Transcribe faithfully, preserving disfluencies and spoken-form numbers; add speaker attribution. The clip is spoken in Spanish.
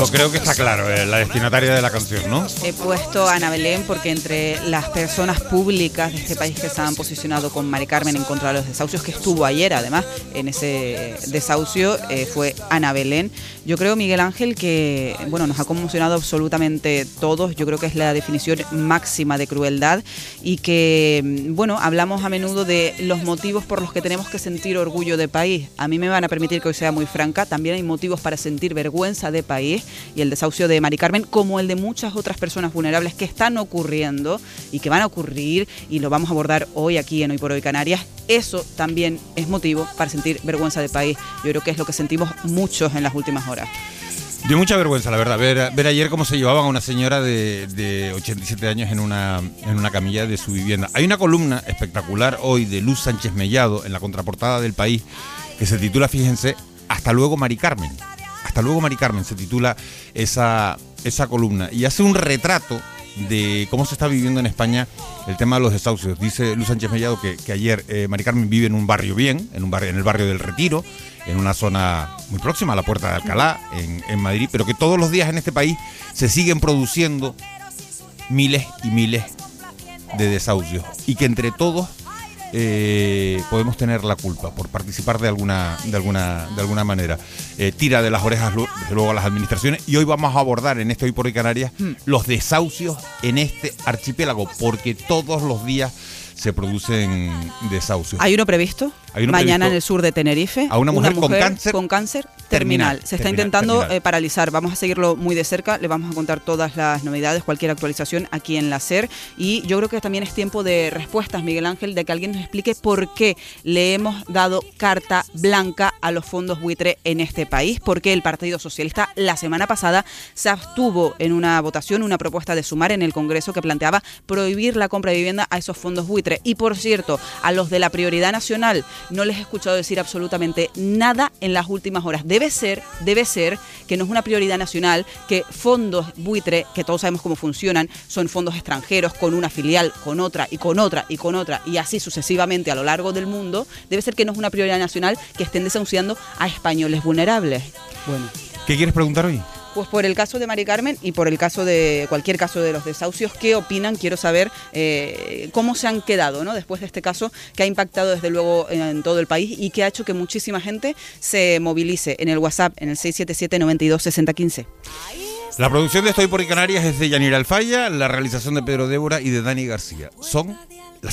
Speaker 1: Pero creo que está claro, eh, la destinataria de la canción, ¿no?
Speaker 2: He puesto a Ana Belén porque entre las personas públicas de este país que se han posicionado con Mari Carmen en contra de los desahucios, que estuvo ayer además en ese desahucio, eh, fue Ana Belén. Yo creo, Miguel Ángel, que bueno, nos ha conmocionado absolutamente todos. Yo creo que es la definición máxima de crueldad y que, bueno, hablamos a menudo de los motivos por los que tenemos que sentir orgullo de país. A mí me van a permitir que hoy sea muy franca, también hay motivos para sentir vergüenza de país, y el desahucio de Mari Carmen, como el de muchas otras personas vulnerables que están ocurriendo y que van a ocurrir, y lo vamos a abordar hoy aquí en Hoy por Hoy Canarias, eso también es motivo para sentir vergüenza de país. Yo creo que es lo que sentimos muchos en las últimas horas.
Speaker 1: Dio mucha vergüenza, la verdad, ver, ver ayer cómo se llevaban a una señora de, de ochenta y siete años en una, en una camilla de su vivienda. Hay una columna espectacular hoy de Luz Sánchez Mellado en la contraportada del País que se titula, fíjense, Hasta luego Mari Carmen. Hasta luego Mari Carmen se titula esa, esa columna, y hace un retrato de cómo se está viviendo en España el tema de los desahucios. Dice Luz Sánchez Mellado que, que ayer eh, Mari Carmen vive en un barrio bien, en un barrio, en el barrio del Retiro, en una zona muy próxima a la Puerta de Alcalá, en, en Madrid, pero que todos los días en este país se siguen produciendo miles y miles de desahucios, y que entre todos eh, podemos tener la culpa por participar de alguna, de alguna, de alguna manera. Eh, tira de las orejas desde luego a las administraciones, y hoy vamos a abordar en este Hoy por Hoy Canarias hmm. los desahucios en este archipiélago, porque todos los días se producen desahucios.
Speaker 2: ¿Hay uno previsto?
Speaker 1: Hay uno
Speaker 2: mañana
Speaker 1: previsto
Speaker 2: en el sur de Tenerife.
Speaker 1: A una mujer,
Speaker 2: una mujer
Speaker 1: con cáncer,
Speaker 2: con cáncer terminal.
Speaker 1: terminal.
Speaker 2: Se está
Speaker 1: terminal,
Speaker 2: intentando
Speaker 1: terminal.
Speaker 2: Eh, paralizar. Vamos a seguirlo muy de cerca. Le vamos a contar todas las novedades, cualquier actualización aquí en la SER. Y yo creo que también es tiempo de respuestas, Miguel Ángel, de que alguien nos explique por qué le hemos dado carta blanca a los fondos buitre en este país. Porque el Partido Socialista la semana pasada se abstuvo en una votación, una propuesta de Sumar en el Congreso que planteaba prohibir la compra de vivienda a esos fondos buitre. Y por cierto, a los de la Prioridad Nacional no les he escuchado decir absolutamente nada en las últimas horas. Debe ser, debe ser que no es una prioridad nacional, que fondos buitre, que todos sabemos cómo funcionan, son fondos extranjeros con una filial, con otra y con otra y con otra y así sucesivamente a lo largo del mundo. Debe ser que no es una prioridad nacional que estén desahuciando a españoles vulnerables. Bueno.
Speaker 1: ¿Qué quieres preguntar hoy?
Speaker 2: Pues por el caso de Mari Carmen y por el caso de cualquier caso de los desahucios, ¿qué opinan? Quiero saber eh, cómo se han quedado, ¿no? Después de este caso que ha impactado desde luego en todo el país y que ha hecho que muchísima gente se movilice en el WhatsApp, en el seis siete siete, noventa y dos, sesenta, quince.
Speaker 1: La producción de Estoy por Hoy Canarias es de Yanira Alfaya, la realización de Pedro Débora y de Dani García. Son las